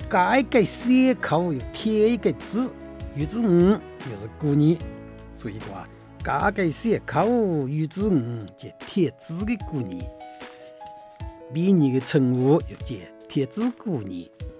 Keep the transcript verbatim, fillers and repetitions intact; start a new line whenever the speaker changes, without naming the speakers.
加一个血口又贴一个字，月子五又是过年，所以话加个血口月子五即贴字的过年。每年的称呼又叫贴字过年。